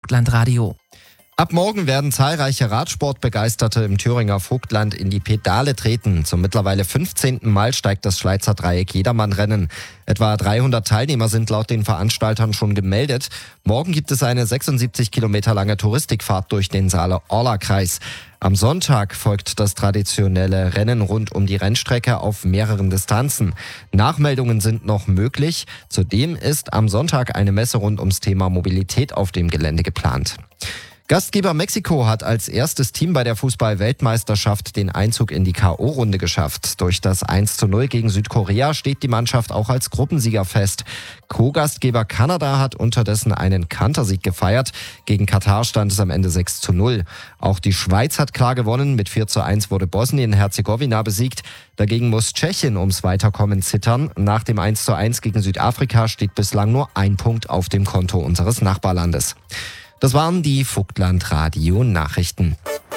Vogtlandradio. Ab morgen werden zahlreiche Radsportbegeisterte im Thüringer Vogtland in die Pedale treten. Zum mittlerweile 15. Mal steigt das Schleizer Dreieck Jedermann-Rennen. Etwa 300 Teilnehmer sind laut den Veranstaltern schon gemeldet. Morgen gibt es eine 76 Kilometer lange Touristikfahrt durch den Saale-Orla-Kreis. Am Sonntag folgt das traditionelle Rennen rund um die Rennstrecke auf mehreren Distanzen. Nachmeldungen sind noch möglich. Zudem ist am Sonntag eine Messe rund ums Thema Mobilität auf dem Gelände geplant. Gastgeber Mexiko hat als erstes Team bei der Fußball-Weltmeisterschaft den Einzug in die K.O.-Runde geschafft. Durch das 1:0 gegen Südkorea steht die Mannschaft auch als Gruppensieger fest. Co-Gastgeber Kanada hat unterdessen einen Kantersieg gefeiert. Gegen Katar stand es am Ende 6:0. Auch die Schweiz hat klar gewonnen. Mit 4:1 wurde Bosnien-Herzegowina besiegt. Dagegen muss Tschechien ums Weiterkommen zittern. Nach dem 1:1 gegen Südafrika steht bislang nur ein Punkt auf dem Konto unseres Nachbarlandes. Das waren die Vogtland-Radio-Nachrichten.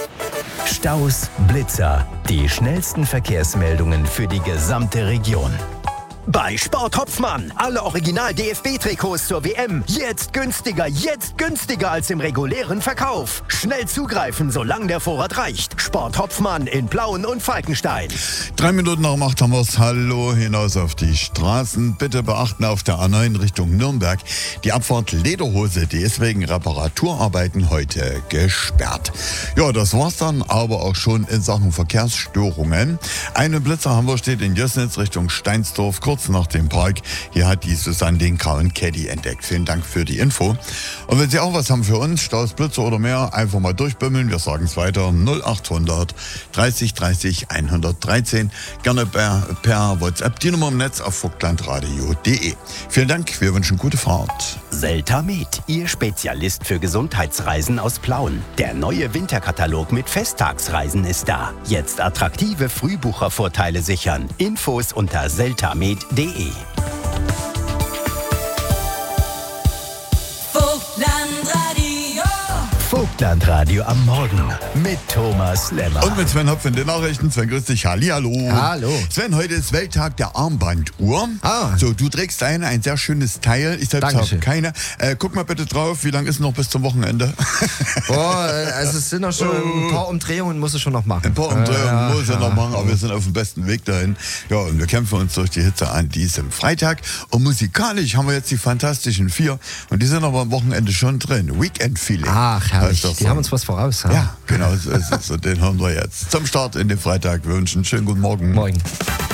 Staus, Blitzer, die schnellsten Verkehrsmeldungen für die gesamte Region. Bei Sport Hopfmann. Alle Original-DFB-Trikots zur WM. Jetzt günstiger als im regulären Verkauf. Schnell zugreifen, solange der Vorrat reicht. Sport Hopfmann in Plauen und Falkenstein. 3 Minuten nach 8 haben wir's. Hallo, hinaus auf die Straßen. Bitte beachten auf der A9 Richtung Nürnberg. Die Abfahrt Lederhose, die ist wegen Reparaturarbeiten heute gesperrt. Ja, das war's dann aber auch schon in Sachen Verkehrsstörungen. Einen Blitzer haben wir, steht in Jössnitz Richtung Steinsdorf, kurz nach dem Park. Hier hat die Susanne den grauen Caddy entdeckt. Vielen Dank für die Info. Und wenn Sie auch was haben für uns, Staus, Blitzer oder mehr, einfach mal durchbimmeln. Wir sagen es weiter. 0800 30 30 113. Gerne per WhatsApp. Die Nummer im Netz auf vogtlandradio.de. Vielen Dank. Wir wünschen gute Fahrt. Seltamed, Ihr Spezialist für Gesundheitsreisen aus Plauen. Der neue Winterkatalog mit Festtagsreisen ist da. Jetzt attraktive Frühbuchervorteile sichern. Infos unter seltamed.de. Vogtlandradio am Morgen mit Thomas Lemmer. Und mit Sven Hopf in den Nachrichten. Sven, grüß dich. Hallihallo. Hallo. Sven, heute ist Welttag der Armbanduhr. So, du trägst ein sehr schönes Teil. Ich selbst habe keine. Guck mal bitte drauf, wie lange ist noch bis zum Wochenende? Also es sind noch schon ein paar Umdrehungen, musst du schon noch machen. Ein paar Umdrehungen muss ich noch machen, aber wir sind auf dem besten Weg dahin. Ja, und wir kämpfen uns durch die Hitze an diesem Freitag. Und musikalisch haben wir jetzt die Fantastischen Vier. Und die sind aber am Wochenende schon drin. Weekend Feeling. Ach, herrlich. Die haben uns was voraus. Ja, genau so ist es. Und den hören wir jetzt zum Start in den Freitag. Wir wünschen einen schönen guten Morgen. Morgen.